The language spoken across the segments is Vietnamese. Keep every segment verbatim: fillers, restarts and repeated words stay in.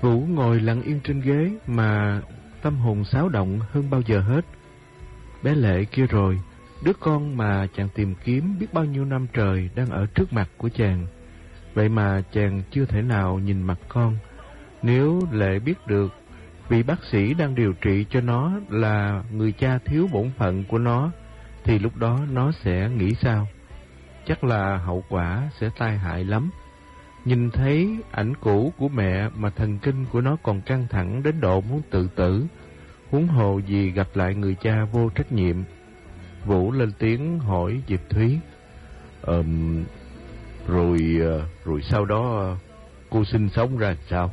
Vũ ngồi lặng yên trên ghế mà tâm hồn xáo động hơn bao giờ hết. Bé Lệ kia rồi, đứa con mà chàng tìm kiếm biết bao nhiêu năm trời đang ở trước mặt của chàng. Vậy mà chàng chưa thể nào nhìn mặt con. Nếu Lệ biết được vị bác sĩ đang điều trị cho nó là người cha thiếu bổn phận của nó, thì lúc đó nó sẽ nghĩ sao? Chắc là hậu quả sẽ tai hại lắm. Nhìn thấy ảnh cũ của mẹ mà thần kinh của nó còn căng thẳng đến độ muốn tự tử, huống hồ gì gặp lại người cha vô trách nhiệm. Vũ lên tiếng hỏi Diệp Thúy: Ờm, rồi, rồi sau đó cô sinh sống ra sao?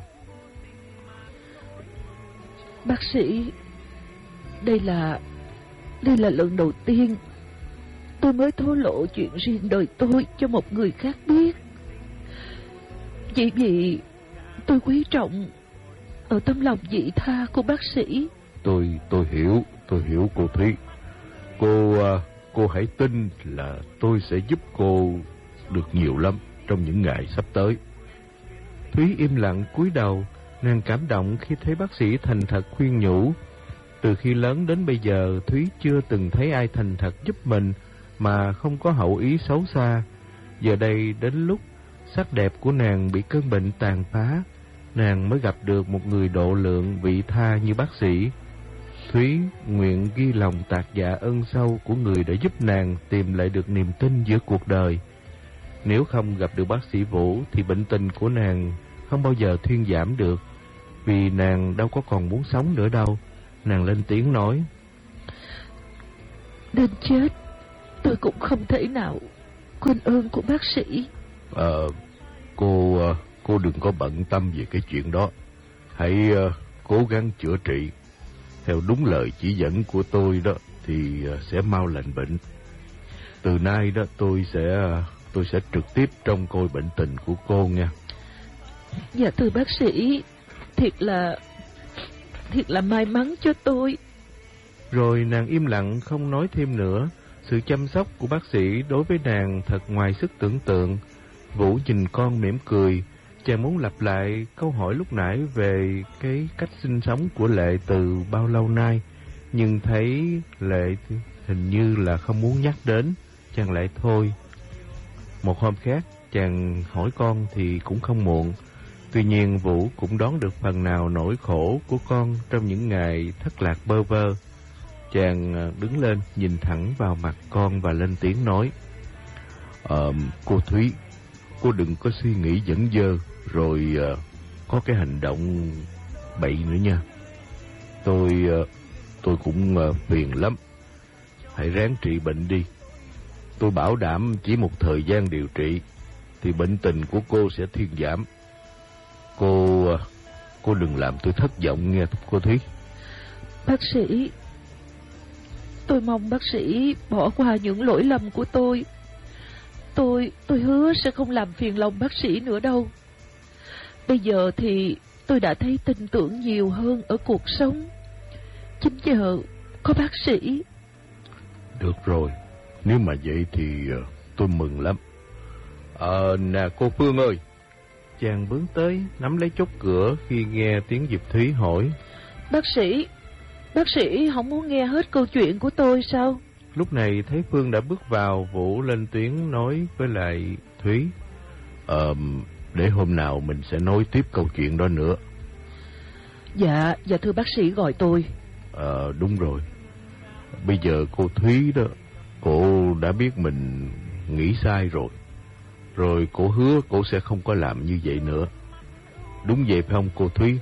Bác sĩ, đây là, đây là lần đầu tiên tôi mới thổ lộ chuyện riêng đời tôi cho một người khác biết. Chỉ vì tôi quý trọng ở tấm lòng vị tha của bác sĩ. Tôi, tôi hiểu, tôi hiểu cô Thúy. Cô, cô hãy tin là tôi sẽ giúp cô được nhiều lắm trong những ngày sắp tới. Thúy im lặng cúi đầu, nàng cảm động khi thấy bác sĩ thành thật khuyên nhủ. Từ khi lớn đến bây giờ, Thúy chưa từng thấy ai thành thật giúp mình mà không có hậu ý xấu xa. Giờ đây đến lúc sắc đẹp của nàng bị cơn bệnh tàn phá, nàng mới gặp được một người độ lượng vị tha như bác sĩ. Thúy nguyện ghi lòng tạc dạ ân sâu của người đã giúp nàng tìm lại được niềm tin giữa cuộc đời. Nếu không gặp được bác sĩ Vũ thì bệnh tình của nàng không bao giờ thuyên giảm được, vì nàng đâu có còn muốn sống nữa đâu. Nàng lên tiếng nói: Đến chết tôi cũng không thể nào quên ơn của bác sĩ. Ờ, cô, cô đừng có bận tâm về cái chuyện đó. Hãy uh, cố gắng chữa trị. Theo đúng lời chỉ dẫn của tôi đó thì uh, sẽ mau lành bệnh. Từ nay đó tôi sẽ uh, tôi sẽ trực tiếp trông coi bệnh tình của cô nha. Dạ thưa bác sĩ, thiệt là thiệt là may mắn cho tôi. Rồi nàng im lặng không nói thêm nữa. Sự chăm sóc của bác sĩ đối với nàng thật ngoài sức tưởng tượng. Vũ nhìn con mỉm cười. Chàng muốn lặp lại câu hỏi lúc nãy về cái cách sinh sống của Lệ từ bao lâu nay, nhưng thấy Lệ hình như là không muốn nhắc đến, chàng lại thôi. Một hôm khác chàng hỏi con thì cũng không muộn. Tuy nhiên Vũ cũng đoán được phần nào nỗi khổ của con trong những ngày thất lạc bơ vơ. Chàng đứng lên nhìn thẳng vào mặt con và lên tiếng nói: Ờ, cô Thúy, cô đừng có suy nghĩ dẫn dơ rồi uh, có cái hành động bậy nữa nha. Tôi uh, tôi cũng uh, phiền lắm. Hãy ráng trị bệnh đi. Tôi bảo đảm chỉ một thời gian điều trị thì bệnh tình của cô sẽ thuyên giảm. Cô uh, cô đừng làm tôi thất vọng nghe cô Thúy. Bác sĩ, tôi mong bác sĩ bỏ qua những lỗi lầm của tôi. Tôi, tôi hứa sẽ không làm phiền lòng bác sĩ nữa đâu. Bây giờ thì tôi đã thấy tin tưởng nhiều hơn ở cuộc sống. Chính nhờ có bác sĩ. Được rồi, nếu mà vậy thì tôi mừng lắm. Ờ, nè cô Phương ơi. Chàng bước tới nắm lấy chốt cửa khi nghe tiếng Diệp Thúy hỏi: Bác sĩ, bác sĩ không muốn nghe hết câu chuyện của tôi sao? Lúc này thấy Phương đã bước vào, Vũ lên tiếng nói với lại Thúy: Ờ, để hôm nào mình sẽ nói tiếp câu chuyện đó nữa. Dạ, dạ thưa bác sĩ gọi tôi. Ờ, đúng rồi. Bây giờ cô Thúy đó, cô đã biết mình nghĩ sai rồi. Rồi cô hứa cô sẽ không có làm như vậy nữa. Đúng vậy phải không cô Thúy?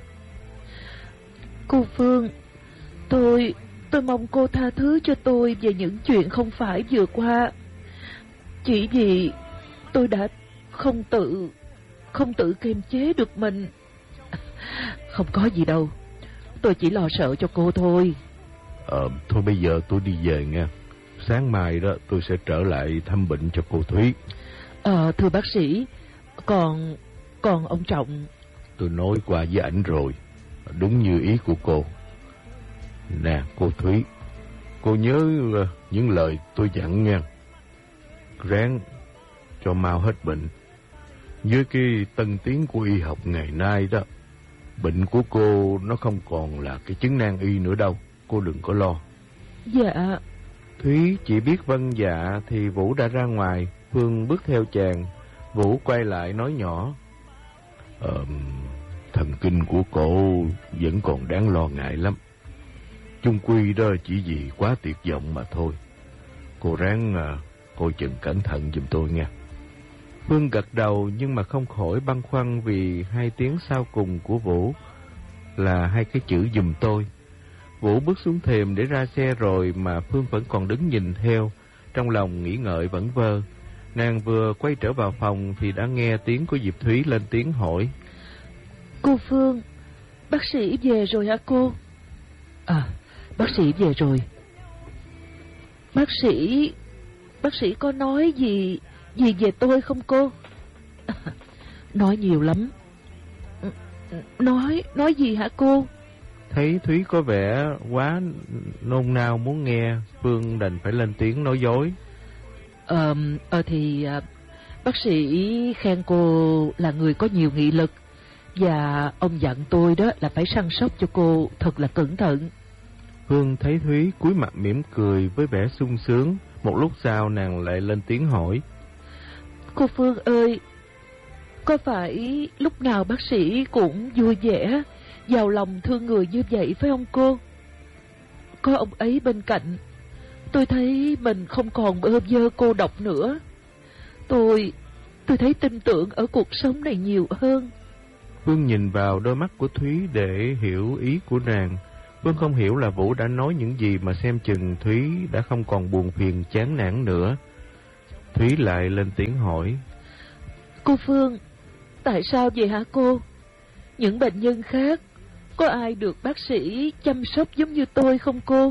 Cô Phương, tôi... Tôi mong cô tha thứ cho tôi về những chuyện không phải vừa qua. Chỉ vì tôi đã không tự Không tự kiềm chế được mình. Không có gì đâu, tôi chỉ lo sợ cho cô thôi. Ờ, thôi bây giờ tôi đi về nha. Sáng mai đó tôi sẽ trở lại thăm bệnh cho cô Thúy. Ờ, thưa bác sĩ, Còn Còn ông Trọng. Tôi nói qua với ảnh rồi, đúng như ý của cô. Nè cô Thúy, cô nhớ những lời tôi dặn nha. Ráng cho mau hết bệnh. Với cái tân tiến của y học ngày nay đó Bệnh của cô nó không còn là cái chứng nan y nữa đâu, cô đừng có lo. Dạ. Thúy chỉ biết vâng dạ thì Vũ đã ra ngoài. Phương bước theo chàng. Vũ quay lại nói nhỏ: Ờ, thần kinh của cô vẫn còn đáng lo ngại lắm. Chung quy đó chỉ vì quá tuyệt vọng mà thôi. Cô ráng à, coi chừng cẩn thận giùm tôi nha. Phương gật đầu nhưng mà không khỏi băn khoăn vì hai tiếng sau cùng của Vũ là hai cái chữ giùm tôi. Vũ bước xuống thềm để ra xe rồi mà Phương vẫn còn đứng nhìn theo, trong lòng nghĩ ngợi vẩn vơ. Nàng vừa quay trở vào phòng thì đã nghe tiếng của Diệp Thúy lên tiếng hỏi: Cô Phương, bác sĩ về rồi hả cô? À, bác sĩ về rồi. Bác sĩ... Bác sĩ có nói gì... gì về tôi không cô? À, nói nhiều lắm. Nói... nói gì hả cô? Thấy Thúy có vẻ quá nôn nao muốn nghe, Phương đành phải lên tiếng nói dối. Ờ, ờ thì à, bác sĩ khen cô là người có nhiều nghị lực, và ông dặn tôi đó là phải săn sóc cho cô thật là cẩn thận. Phương thấy Thúy cúi mặt mỉm cười với vẻ sung sướng. Một lúc sau nàng lại lên tiếng hỏi: Cô Phương ơi, có phải lúc nào bác sĩ cũng vui vẻ, giàu lòng thương người như vậy phải không cô? Có ông ấy bên cạnh, tôi thấy mình không còn bơ vơ cô độc nữa. Tôi... tôi thấy tin tưởng ở cuộc sống này nhiều hơn. Phương nhìn vào đôi mắt của Thúy để hiểu ý của nàng. Phương không hiểu là Vũ đã nói những gì mà xem chừng Thúy đã không còn buồn phiền chán nản nữa. Thúy lại lên tiếng hỏi: Cô Phương, tại sao vậy hả cô? Những bệnh nhân khác có ai được bác sĩ chăm sóc giống như tôi không cô?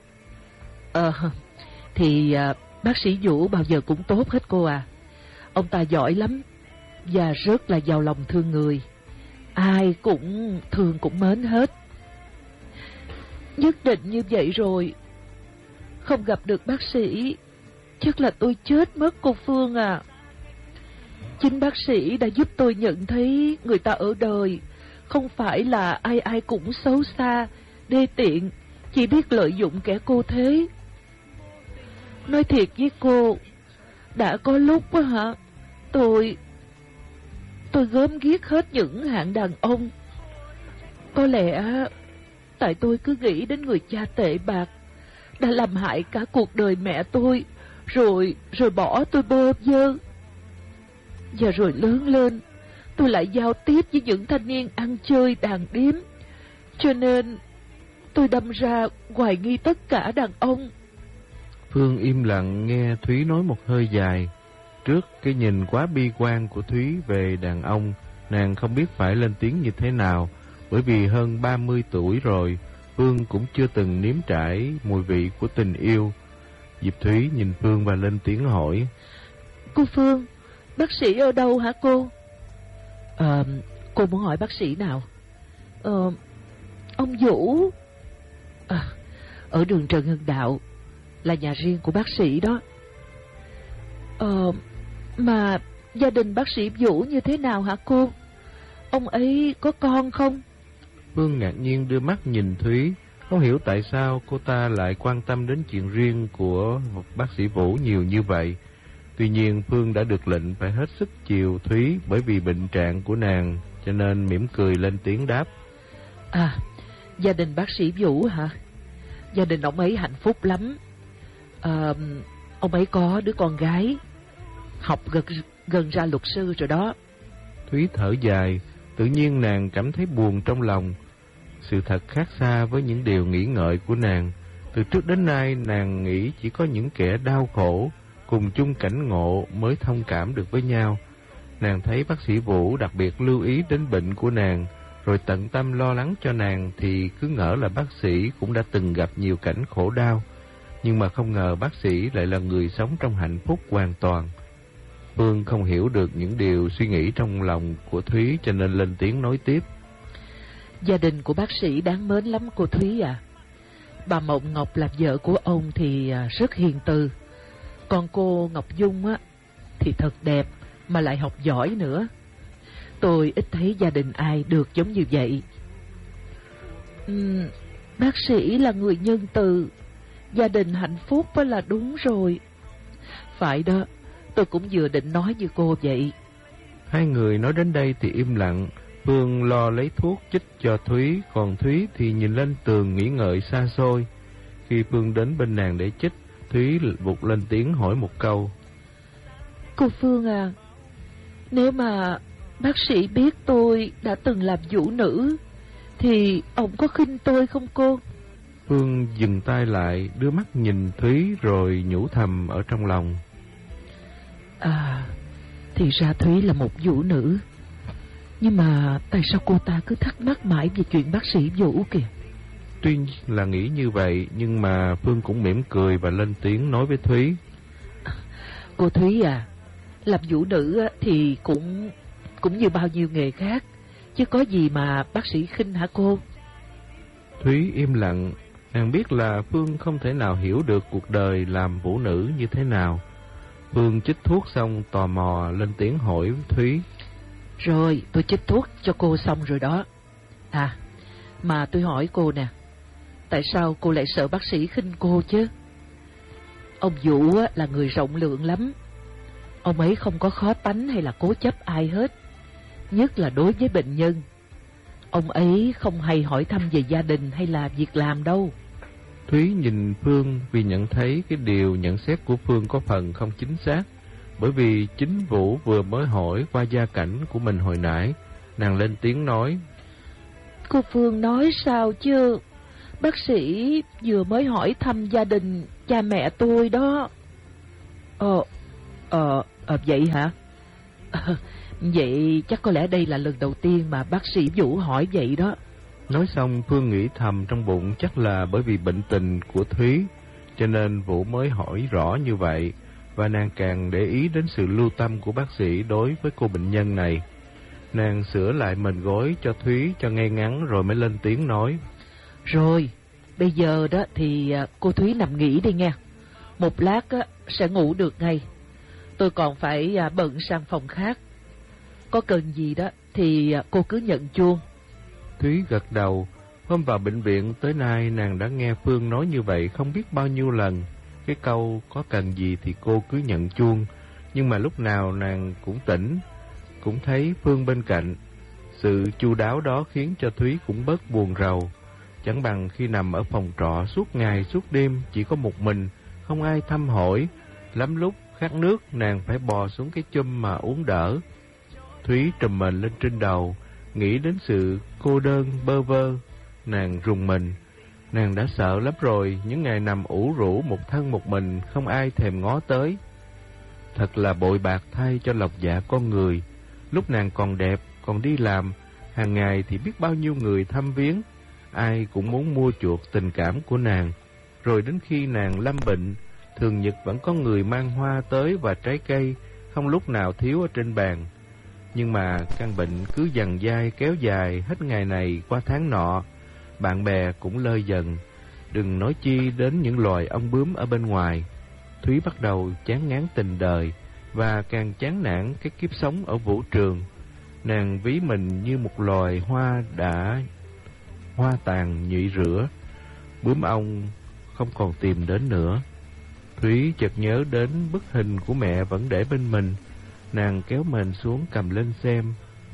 Ờ, thì à, bác sĩ Vũ bao giờ cũng tốt hết cô à. Ông ta giỏi lắm và rất là giàu lòng thương người. Ai cũng thương cũng mến hết. Nhất định như vậy rồi. Không gặp được bác sĩ, chắc là tôi chết mất cô Phương à. Chính bác sĩ đã giúp tôi nhận thấy người ta ở đời không phải là ai ai cũng xấu xa, đê tiện, chỉ biết lợi dụng kẻ cô thế. Nói thiệt với cô, đã có lúc á hả, tôi... tôi gớm ghiếc hết những hạng đàn ông. Có lẽ tại tôi cứ nghĩ đến người cha tệ bạc đã làm hại cả cuộc đời mẹ tôi, rồi rồi bỏ tôi bơ vơ. Và rồi lớn lên, tôi lại giao tiếp với những thanh niên ăn chơi đàn điếm, cho nên tôi đâm ra hoài nghi tất cả đàn ông. Phương im lặng nghe Thúy nói một hơi dài. Trước cái nhìn quá bi quan của Thúy về đàn ông, nàng không biết phải lên tiếng như thế nào, bởi vì hơn ba mươi tuổi rồi, Phương cũng chưa từng nếm trải mùi vị của tình yêu. Diệp Thúy nhìn Phương và lên tiếng hỏi: Cô Phương, bác sĩ ở đâu hả cô? Ờ, cô muốn hỏi bác sĩ nào? Ờ, ông Vũ. À, ở đường Trần Hưng Đạo, là nhà riêng của bác sĩ đó. Ờ, mà gia đình bác sĩ Vũ như thế nào hả cô? Ông ấy có con không? Phương ngạc nhiên đưa mắt nhìn Thúy, không hiểu tại sao cô ta lại quan tâm đến chuyện riêng của bác sĩ Vũ nhiều như vậy. Tuy nhiên Phương đã được lệnh phải hết sức chiều Thúy bởi vì bệnh trạng của nàng, cho nên mỉm cười lên tiếng đáp: À, gia đình bác sĩ Vũ hả? Gia đình ông ấy hạnh phúc lắm. À, ông ấy có đứa con gái, học gần, gần ra luật sư rồi đó. Thúy thở dài, tự nhiên nàng cảm thấy buồn trong lòng. Sự thật khác xa với những điều nghĩ ngợi của nàng. Từ trước đến nay nàng nghĩ chỉ có những kẻ đau khổ, cùng chung cảnh ngộ mới thông cảm được với nhau. Nàng thấy bác sĩ Vũ đặc biệt lưu ý đến bệnh của nàng, rồi tận tâm lo lắng cho nàng, thì cứ ngỡ là bác sĩ cũng đã từng gặp nhiều cảnh khổ đau. Nhưng mà không ngờ bác sĩ lại là người sống trong hạnh phúc hoàn toàn. Phương không hiểu được những điều suy nghĩ trong lòng của Thúy, cho nên lên tiếng nói tiếp: Gia đình của bác sĩ đáng mến lắm cô Thúy à. Bà Mộng Ngọc là vợ của ông thì rất hiền từ. Còn cô Ngọc Dung á thì thật đẹp mà lại học giỏi nữa. Tôi ít thấy gia đình ai được giống như vậy. Uhm, bác sĩ là người nhân từ, gia đình hạnh phúc mới là đúng rồi. Phải đó, tôi cũng vừa định nói như cô vậy. Hai người nói đến đây thì im lặng. Phương lo lấy thuốc chích cho Thúy, còn Thúy thì nhìn lên tường nghĩ ngợi xa xôi. Khi Phương đến bên nàng để chích, Thúy vụt lên tiếng hỏi một câu. Cô Phương à, nếu mà bác sĩ biết tôi đã từng làm vũ nữ thì ông có khinh tôi không cô? Phương dừng tay lại, đưa mắt nhìn Thúy rồi nhủ thầm ở trong lòng. À, thì ra Thúy là một vũ nữ. Nhưng mà tại sao cô ta cứ thắc mắc mãi về chuyện bác sĩ Vũ kìa? Tuy là nghĩ như vậy, nhưng mà Phương cũng mỉm cười và lên tiếng nói với Thúy. Cô Thúy à, làm vũ nữ thì cũng cũng như bao nhiêu nghề khác, chứ có gì mà bác sĩ khinh hả cô? Thúy im lặng, nàng biết là Phương không thể nào hiểu được cuộc đời làm vũ nữ như thế nào. Phương chích thuốc xong tò mò lên tiếng hỏi Thúy. Rồi, tôi chích thuốc cho cô xong rồi đó. À, mà tôi hỏi cô nè, tại sao cô lại sợ bác sĩ khinh cô chứ? Ông Vũ là người rộng lượng lắm. Ông ấy không có khó tánh hay là cố chấp ai hết, nhất là đối với bệnh nhân. Ông ấy không hay hỏi thăm về gia đình hay là việc làm đâu. Thúy nhìn Phương vì nhận thấy cái điều nhận xét của Phương có phần không chính xác. Bởi vì chính Vũ vừa mới hỏi qua gia cảnh của mình hồi nãy. Nàng lên tiếng nói. Cô Phương nói sao chứ? Bác sĩ vừa mới hỏi thăm gia đình cha mẹ tôi đó. Ờ, ờ, ờ vậy hả? À, vậy chắc có lẽ đây là lần đầu tiên mà bác sĩ Vũ hỏi vậy đó. Nói xong Phương nghĩ thầm trong bụng chắc là bởi vì bệnh tình của Thúy, cho nên Vũ mới hỏi rõ như vậy. Và nàng càng để ý đến sự lưu tâm của bác sĩ đối với cô bệnh nhân này. Nàng sửa lại mền gối cho Thúy cho ngay ngắn rồi mới lên tiếng nói. Rồi, bây giờ đó thì cô Thúy nằm nghỉ đi nghe. Một lát á, sẽ ngủ được ngay. Tôi còn phải bận sang phòng khác. Có cần gì đó thì cô cứ nhận chuông. Thúy gật đầu. Hôm vào bệnh viện tới nay nàng đã nghe Phương nói như vậy không biết bao nhiêu lần. Cái câu có cần gì thì cô cứ nhận chuông. Nhưng mà lúc nào nàng cũng tỉnh, cũng thấy Phương bên cạnh. Sự chu đáo đó khiến cho Thúy cũng bớt buồn rầu. Chẳng bằng khi nằm ở phòng trọ suốt ngày suốt đêm chỉ có một mình, không ai thăm hỏi. Lắm lúc khát nước nàng phải bò xuống cái chum mà uống đỡ. Thúy trùm mền lên trên đầu, nghĩ đến sự cô đơn bơ vơ. Nàng rùng mình. Nàng đã sợ lắm rồi, những ngày nằm ủ rũ một thân một mình, không ai thèm ngó tới. Thật là bội bạc thay cho lòng dạ con người. Lúc nàng còn đẹp, còn đi làm, hàng ngày thì biết bao nhiêu người thăm viếng, ai cũng muốn mua chuộc tình cảm của nàng. Rồi đến khi nàng lâm bệnh, thường nhật vẫn có người mang hoa tới và trái cây, không lúc nào thiếu ở trên bàn. Nhưng mà căn bệnh cứ dần dai kéo dài hết ngày này qua tháng nọ, bạn bè cũng lơi dần, đừng nói chi đến những loài ong bướm ở bên ngoài. Thúy bắt đầu chán ngán tình đời và càng chán nản cái kiếp sống ở vũ trường. Nàng ví mình như một loài hoa đã hoa tàn nhụy rửa, bướm ong không còn tìm đến nữa. Thúy chợt nhớ đến bức hình của mẹ vẫn để bên mình. Nàng kéo mền xuống cầm lên xem.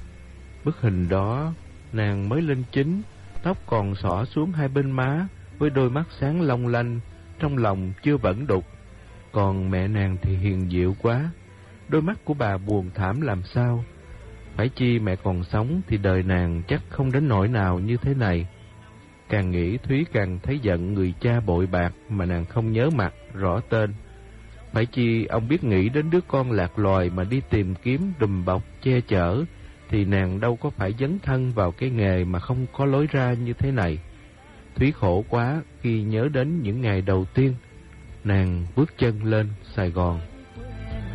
Bức hình đó nàng mới lên chín, tóc còn xõa xuống hai bên má, với đôi mắt sáng long lanh, trong lòng chưa vẫn đục. Còn mẹ nàng thì hiền dịu quá, đôi mắt của bà buồn thảm làm sao. Phải chi mẹ còn sống thì đời nàng chắc không đến nỗi nào như thế này. Càng nghĩ Thúy càng thấy giận người cha bội bạc mà nàng không nhớ mặt, rõ tên. Phải chi ông biết nghĩ đến đứa con lạc loài mà đi tìm kiếm đùm bọc che chở, thì nàng đâu có phải dấn thân vào cái nghề mà không có lối ra như thế này. Thúy khổ quá khi nhớ đến những ngày đầu tiên nàng bước chân lên Sài Gòn.